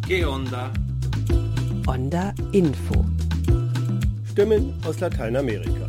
¿Qué onda? Onda Info. Stimmen aus Lateinamerika.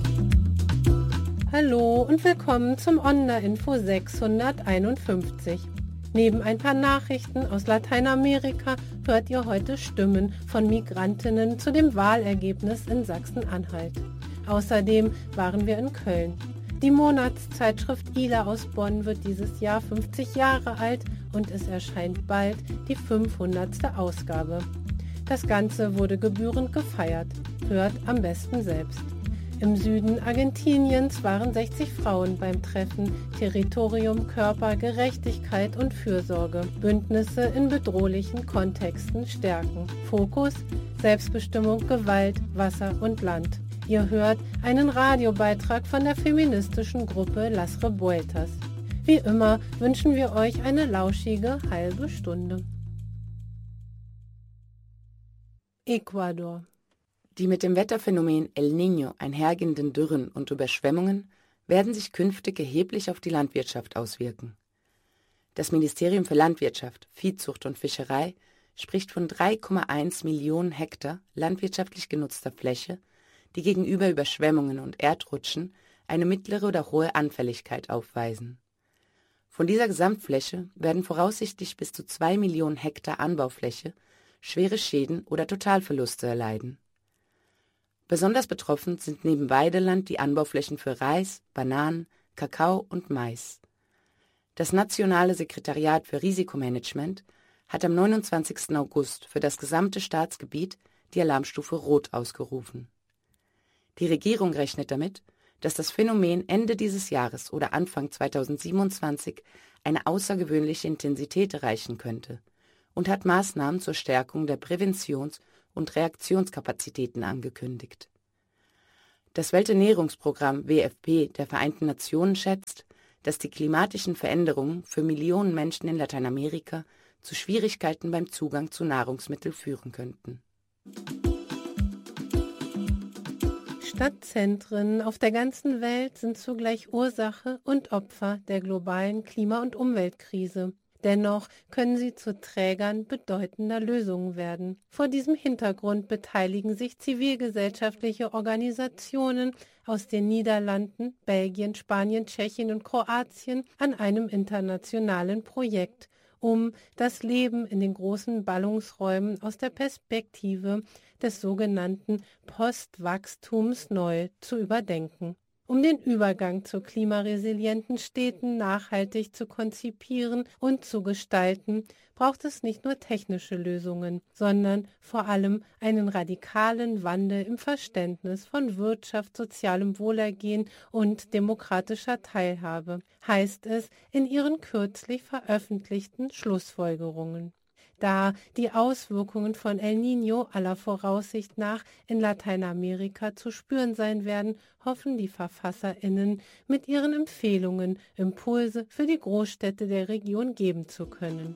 Hallo und willkommen zum Onda Info 651. Neben ein paar Nachrichten aus Lateinamerika hört ihr heute Stimmen von Migrantinnen zu dem Wahlergebnis in Sachsen-Anhalt. Außerdem waren wir in Köln. Die Monatszeitschrift ILA aus Bonn wird dieses Jahr 50 Jahre alt und es erscheint bald die 500. Ausgabe. Das Ganze wurde gebührend gefeiert. Hört am besten selbst. Im Süden Argentiniens waren 60 Frauen beim Treffen Territorium, Körper, Gerechtigkeit und Fürsorge. Bündnisse in bedrohlichen Kontexten stärken. Fokus: Selbstbestimmung, Gewalt, Wasser und Land. Ihr hört einen Radiobeitrag von der feministischen Gruppe Las Revueltas. Wie immer wünschen wir euch eine lauschige halbe Stunde. Ecuador. Die mit dem Wetterphänomen El Niño einhergehenden Dürren und Überschwemmungen werden sich künftig erheblich auf die Landwirtschaft auswirken. Das Ministerium für Landwirtschaft, Viehzucht und Fischerei spricht von 3,1 Millionen Hektar landwirtschaftlich genutzter Fläche, die gegenüber Überschwemmungen und Erdrutschen eine mittlere oder hohe Anfälligkeit aufweisen. Von dieser Gesamtfläche werden voraussichtlich bis zu 2 Millionen Hektar Anbaufläche schwere Schäden oder Totalverluste erleiden. Besonders betroffen sind neben Weideland die Anbauflächen für Reis, Bananen, Kakao und Mais. Das Nationale Sekretariat für Risikomanagement hat am 29. August für das gesamte Staatsgebiet die Alarmstufe Rot ausgerufen. Die Regierung rechnet damit, dass das Phänomen Ende dieses Jahres oder Anfang 2027 eine außergewöhnliche Intensität erreichen könnte und hat Maßnahmen zur Stärkung der Präventions- und Reaktionskapazitäten angekündigt. Das Welternährungsprogramm WFP der Vereinten Nationen schätzt, dass die klimatischen Veränderungen für Millionen Menschen in Lateinamerika zu Schwierigkeiten beim Zugang zu Nahrungsmitteln führen könnten. Stadtzentren auf der ganzen Welt sind zugleich Ursache und Opfer der globalen Klima- und Umweltkrise. Dennoch können sie zu Trägern bedeutender Lösungen werden. Vor diesem Hintergrund beteiligen sich zivilgesellschaftliche Organisationen aus den Niederlanden, Belgien, Spanien, Tschechien und Kroatien an einem internationalen Projekt, um das Leben in den großen Ballungsräumen aus der Perspektive des sogenannten Postwachstums neu zu überdenken. Um den Übergang zu klimaresilienten Städten nachhaltig zu konzipieren und zu gestalten, braucht es nicht nur technische Lösungen, sondern vor allem einen radikalen Wandel im Verständnis von Wirtschaft, sozialem Wohlergehen und demokratischer Teilhabe, heißt es in ihren kürzlich veröffentlichten Schlussfolgerungen. Da die Auswirkungen von El Niño aller Voraussicht nach in Lateinamerika zu spüren sein werden, hoffen die VerfasserInnen, mit ihren Empfehlungen Impulse für die Großstädte der Region geben zu können.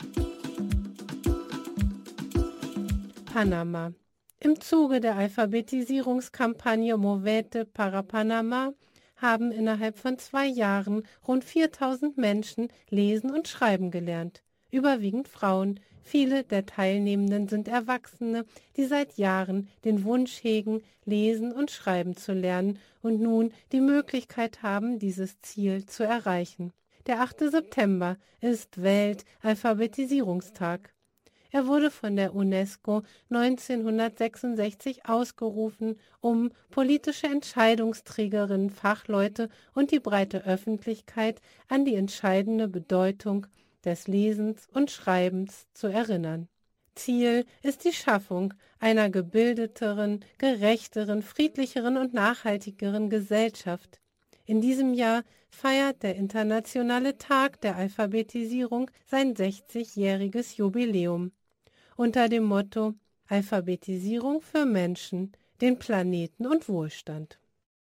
Panama. Im Zuge der Alphabetisierungskampagne Movete para Panama haben innerhalb von 2 Jahren rund 4000 Menschen lesen und schreiben gelernt. Überwiegend Frauen. Viele der Teilnehmenden sind Erwachsene, die seit Jahren den Wunsch hegen, lesen und schreiben zu lernen und nun die Möglichkeit haben, dieses Ziel zu erreichen. Der 8. September ist Weltalphabetisierungstag. Er wurde von der UNESCO 1966 ausgerufen, um politische Entscheidungsträgerinnen, Fachleute und die breite Öffentlichkeit an die entscheidende Bedeutung des Lesens und Schreibens zu erinnern. Ziel ist die Schaffung einer gebildeteren, gerechteren, friedlicheren und nachhaltigeren Gesellschaft. In diesem Jahr feiert der Internationale Tag der Alphabetisierung sein 60-jähriges Jubiläum. Unter dem Motto Alphabetisierung für Menschen, den Planeten und Wohlstand.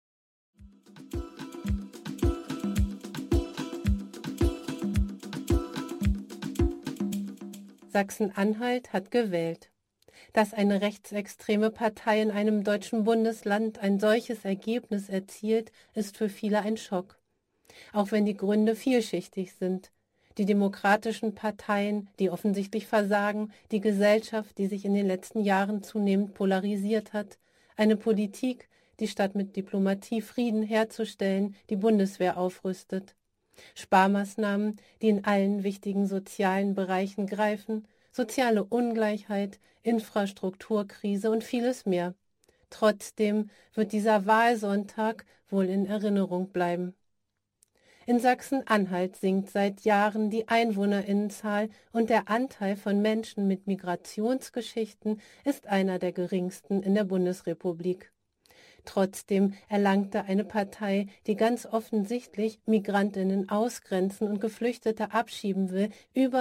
Sachsen-Anhalt hat gewählt. Dass eine rechtsextreme Partei in einem deutschen Bundesland ein solches Ergebnis erzielt, ist für viele ein Schock. Auch wenn die Gründe vielschichtig sind. Die demokratischen Parteien, die offensichtlich versagen, die Gesellschaft, die sich in den letzten Jahren zunehmend polarisiert hat, eine Politik, die statt mit Diplomatie Frieden herzustellen, die Bundeswehr aufrüstet. Sparmaßnahmen, die in allen wichtigen sozialen Bereichen greifen, soziale Ungleichheit, Infrastrukturkrise und vieles mehr. Trotzdem wird dieser Wahlsonntag wohl in Erinnerung bleiben. In Sachsen-Anhalt sinkt seit Jahren die EinwohnerInnenzahl und der Anteil von Menschen mit Migrationsgeschichten ist einer der geringsten in der Bundesrepublik. Trotzdem erlangte eine Partei, die ganz offensichtlich Migrantinnen ausgrenzen und Geflüchtete abschieben will, über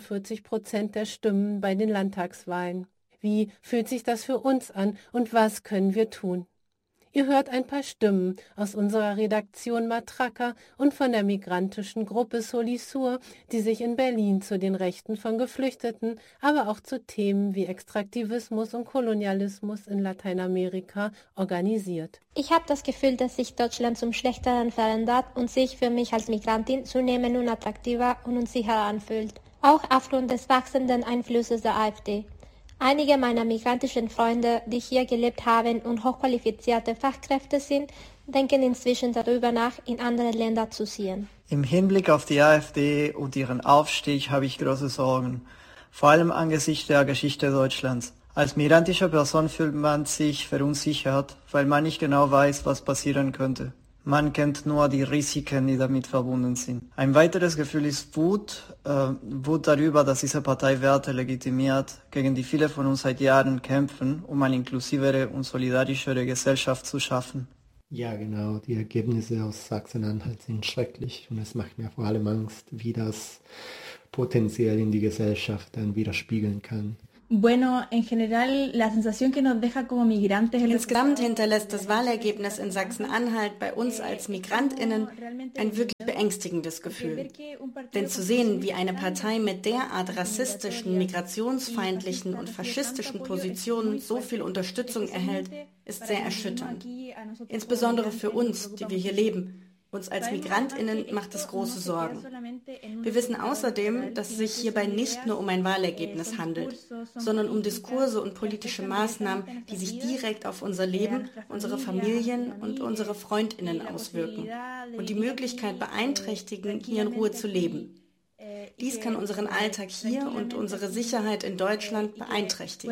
44% der Stimmen bei den Landtagswahlen. Wie fühlt sich das für uns an und was können wir tun? Ihr hört ein paar Stimmen aus unserer Redaktion Matraca und von der migrantischen Gruppe Solisur, die sich in Berlin zu den Rechten von Geflüchteten, aber auch zu Themen wie Extraktivismus und Kolonialismus in Lateinamerika organisiert. Ich habe das Gefühl, dass sich Deutschland zum Schlechteren verändert und sich für mich als Migrantin zunehmend unattraktiver und unsicherer anfühlt. Auch aufgrund des wachsenden Einflusses der AfD. Einige meiner migrantischen Freunde, die hier gelebt haben und hochqualifizierte Fachkräfte sind, denken inzwischen darüber nach, in andere Länder zu ziehen. Im Hinblick auf die AfD und ihren Aufstieg habe ich große Sorgen, vor allem angesichts der Geschichte Deutschlands. Als migrantische Person fühlt man sich verunsichert, weil man nicht genau weiß, was passieren könnte. Man kennt nur die Risiken, die damit verbunden sind. Ein weiteres Gefühl ist Wut darüber, dass diese Partei Werte legitimiert, gegen die viele von uns seit Jahren kämpfen, um eine inklusivere und solidarischere Gesellschaft zu schaffen. Ja, genau. Die Ergebnisse aus Sachsen-Anhalt sind schrecklich und es macht mir vor allem Angst, wie das potenziell in die Gesellschaft dann widerspiegeln kann. Bueno, en general, la sensación que nos deja como migrantes... Insgesamt hinterlässt das Wahlergebnis in Sachsen-Anhalt bei uns als MigrantInnen ein wirklich beängstigendes Gefühl. Denn zu sehen, wie eine Partei mit derart rassistischen, migrationsfeindlichen und faschistischen Positionen so viel Unterstützung erhält, ist sehr erschütternd. Insbesondere für uns, die wir hier leben. Uns als MigrantInnen macht es große Sorgen. Wir wissen außerdem, dass es sich hierbei nicht nur um ein Wahlergebnis handelt, sondern um Diskurse und politische Maßnahmen, die sich direkt auf unser Leben, unsere Familien und unsere FreundInnen auswirken und die Möglichkeit beeinträchtigen, hier in Ruhe zu leben. Dies kann unseren Alltag hier und unsere Sicherheit in Deutschland beeinträchtigen.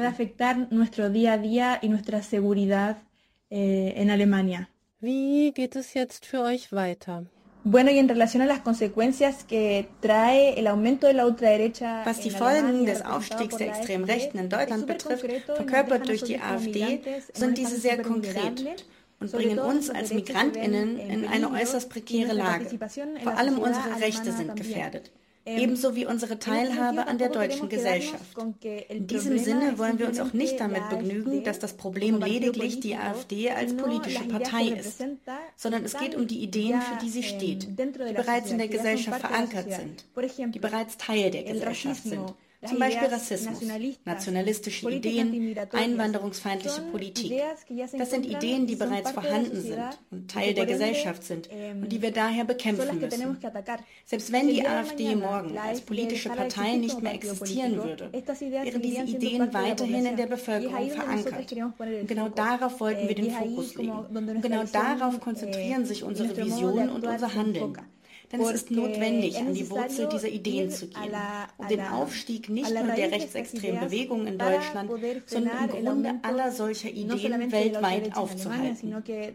Wie geht es jetzt für euch weiter? Bueno, y en relación a las consecuencias que trae el aumento de la ultraderecha. Was die Folgen des Aufstiegs der extremen Rechten in Deutschland betrifft, verkörpert durch die AfD, sind diese sehr konkret und bringen uns als MigrantInnen in eine äußerst prekäre Lage. Vor allem unsere Rechte sind gefährdet. Ebenso wie unsere Teilhabe an der deutschen Gesellschaft. In diesem Sinne wollen wir uns auch nicht damit begnügen, dass das Problem lediglich die AfD als politische Partei ist, sondern es geht um die Ideen, für die sie steht, die bereits in der Gesellschaft verankert sind, die bereits Teil der Gesellschaft sind. Zum Beispiel Rassismus, nationalistische Ideen, einwanderungsfeindliche Politik. Das sind Ideen, die bereits vorhanden sind und Teil der Gesellschaft sind und die wir daher bekämpfen müssen. Selbst wenn die AfD morgen als politische Partei nicht mehr existieren würde, wären diese Ideen weiterhin in der Bevölkerung verankert. Und genau darauf wollten wir den Fokus legen. Und genau darauf konzentrieren sich unsere Visionen und unser Handeln. Denn es ist notwendig, an die Wurzel dieser Ideen zu gehen, um den Aufstieg nicht nur der rechtsextremen Bewegungen in Deutschland, sondern im Grunde aller solcher Ideen weltweit aufzuhalten.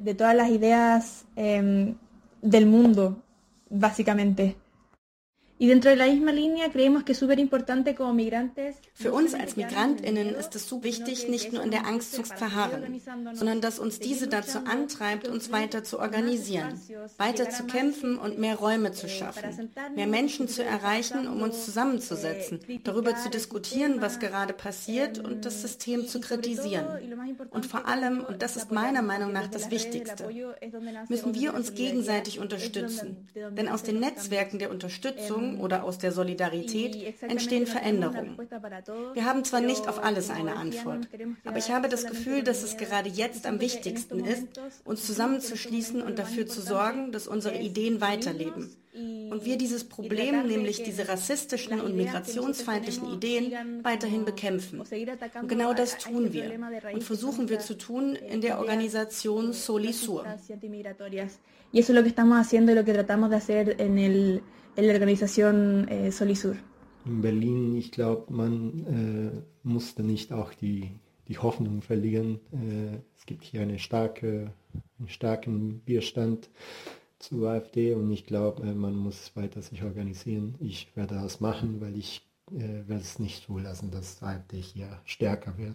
Für uns als MigrantInnen ist es so wichtig, nicht nur in der Angst zu verharren, sondern dass uns diese dazu antreibt, uns weiter zu organisieren, weiter zu kämpfen und mehr Räume zu schaffen, mehr Menschen zu erreichen, um uns zusammenzusetzen, darüber zu diskutieren, was gerade passiert und das System zu kritisieren. Und vor allem, und das ist meiner Meinung nach das Wichtigste, müssen wir uns gegenseitig unterstützen. Denn aus den Netzwerken der Unterstützung oder aus der Solidarität entstehen Veränderungen. Wir haben zwar nicht auf alles eine Antwort, aber ich habe das Gefühl, dass es gerade jetzt am wichtigsten ist, uns zusammenzuschließen und dafür zu sorgen, dass unsere Ideen weiterleben. und wir dieses Problem, nämlich diese rassistischen und migrationsfeindlichen Ideen, weiterhin bekämpfen. Und genau das tun wir und versuchen wir zu tun in der Organisation Solisur. Y eso es lo que estamos haciendo y lo que tratamos de hacer en la organización Solisur. In Berlin, ich glaube, man muss da nicht auch die Hoffnung verlieren. Es gibt hier einen starken Widerstand zur AfD und ich glaube, man muss weiter sich organisieren. Ich werde das machen, weil ich werde es nicht zulassen, dass die AfD hier stärker wird.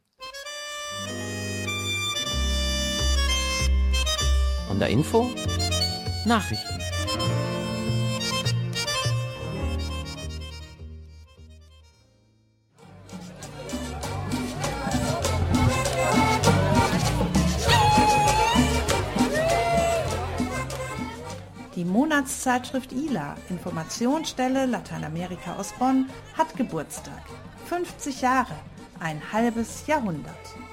Und der Info? Nachrichten. Die Monatszeitschrift ILA, Informationsstelle Lateinamerika aus Bonn, hat Geburtstag. 50 Jahre, ein halbes Jahrhundert.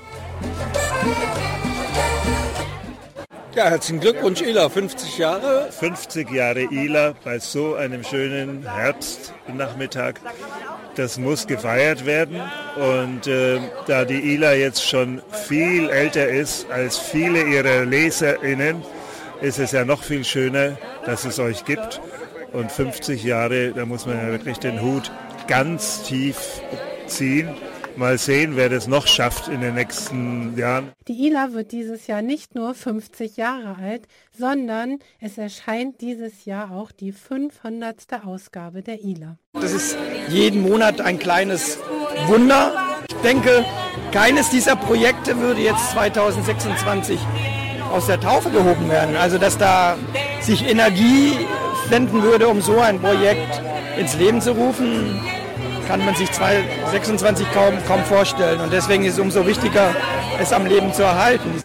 Ja, herzlichen Glückwunsch ILA, 50 Jahre. 50 Jahre ILA bei so einem schönen Herbstnachmittag. Das muss gefeiert werden und da die ILA jetzt schon viel älter ist als viele ihrer LeserInnen, ist es ja noch viel schöner, dass es euch gibt. Und 50 Jahre, da muss man ja wirklich den Hut ganz tief ziehen. Mal sehen, wer das noch schafft in den nächsten Jahren. Die ILA wird dieses Jahr nicht nur 50 Jahre alt, sondern es erscheint dieses Jahr auch die 500. Ausgabe der ILA. Das ist jeden Monat ein kleines Wunder. Ich denke, keines dieser Projekte würde jetzt 2026 aus der Taufe gehoben werden. Also dass da sich Energie wenden würde, um so ein Projekt ins Leben zu rufen, kann man sich 2026 kaum vorstellen. Und deswegen ist es umso wichtiger, es am Leben zu erhalten.